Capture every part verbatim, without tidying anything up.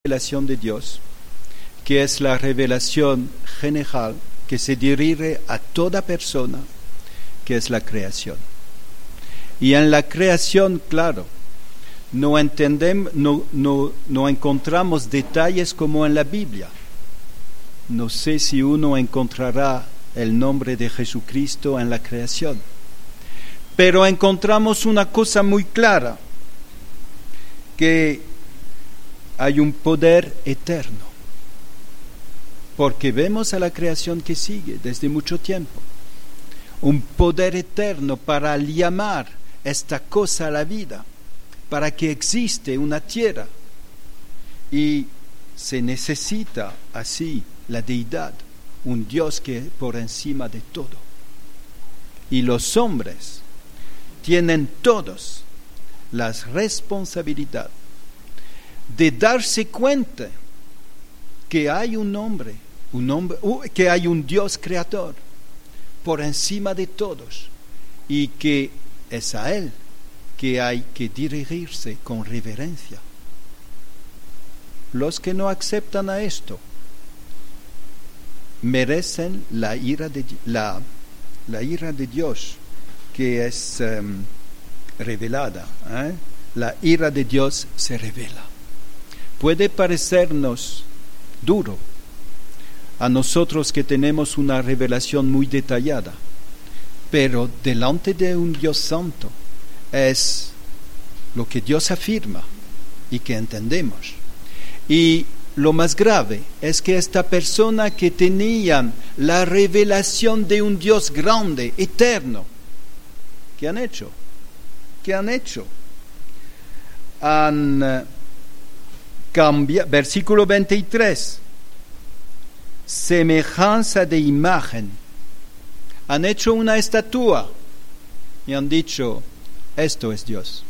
revelación de Dios, que es la revelación general que se dirige a toda persona, que es la creación. Y en la creación, claro, no entendemos, no, no, no encontramos detalles como en la Biblia. No sé si uno encontrará el nombre de Jesucristo en la creación, pero encontramos una cosa muy clara, que hay un poder eterno, porque vemos a la creación que sigue desde mucho tiempo, un poder eterno para llamar esta cosa a la vida, para que existe una tierra, y se necesita así la deidad, un Dios que es por encima de todo. Y los hombres tienen todos la responsabilidad de darse cuenta que hay un hombre, un hombre, que hay un Dios creador por encima de todos, y que es a Él que hay que dirigirse con reverencia. Los que no aceptan a esto merecen la ira de, la, la ira de Dios, que es um, revelada. ¿eh? La ira de Dios se revela. Puede parecernos duro a nosotros que tenemos una revelación muy detallada, pero delante de un Dios santo es lo que Dios afirma y que entendemos. Y lo más grave es que esta persona que tenía la revelación de un Dios grande, eterno, ¿qué han hecho? ¿Qué han hecho? Han uh, cambiado, versículo veintitrés, semejanza de imagen. Han hecho una estatua y han dicho, esto es Dios.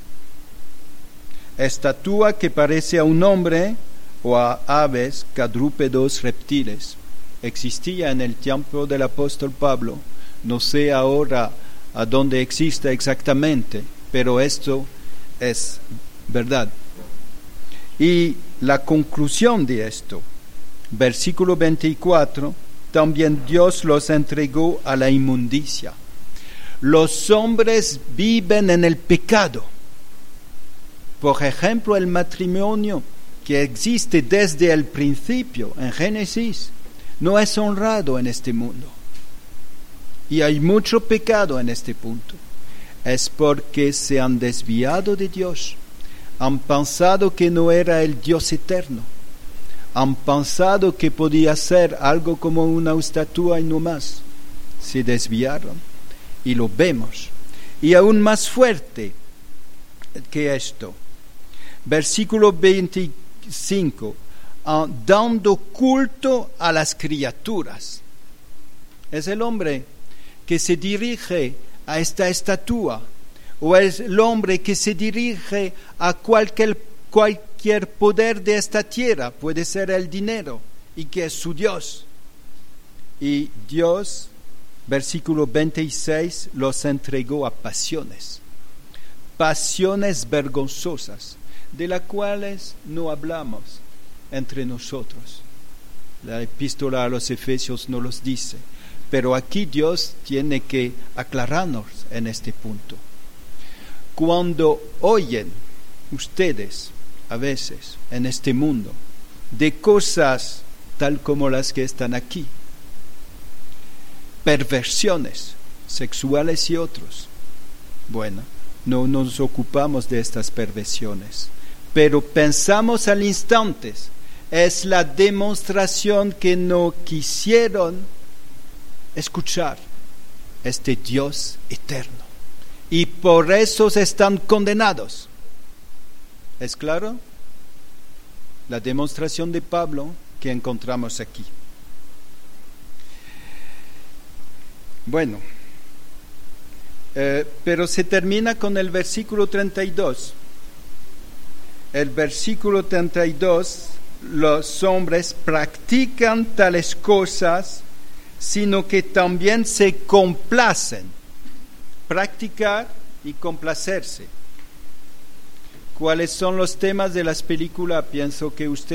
Estatua que parece a un hombre o a aves, cuadrúpedos, reptiles. Existía en el tiempo del apóstol Pablo, no sé ahora a dónde existe exactamente, pero esto es verdad. Y la conclusión de esto, versículo veinticuatro, también Dios los entregó a la inmundicia. Los hombres viven en el pecado. Por ejemplo, el matrimonio que existe desde el principio en Génesis no es honrado en este mundo. Y hay mucho pecado en este punto. Es porque se han desviado de Dios. Han pensado que no era el Dios eterno. Han pensado que podía ser algo como una estatua y no más. Se desviaron y lo vemos. Y aún más fuerte que esto, versículo veinticinco, uh, dando culto a las criaturas. Es el hombre que se dirige a esta estatua, o es el hombre que se dirige a cualquier, cualquier poder de esta tierra, puede ser el dinero, y que es su Dios. Y Dios, versículo veintiséis, los entregó a pasiones, pasiones vergonzosas, de las cuales no hablamos entre nosotros. La epístola a los Efesios no los dice, pero aquí Dios tiene que aclararnos en este punto. Cuando oyen ustedes a veces en este mundo de cosas tal como las que están aquí, perversiones sexuales y otros, bueno, no nos ocupamos de estas perversiones, pero pensamos al instante, es la demostración que no quisieron escuchar este Dios eterno, y por eso están condenados. ¿Es claro? La demostración de Pablo que encontramos aquí. Bueno, eh, pero se termina con el versículo treinta y dos. El versículo treinta y dos, los hombres practican tales cosas, sino que también se complacen. Practicar y complacerse. ¿Cuáles son los temas de las películas? Pienso que usted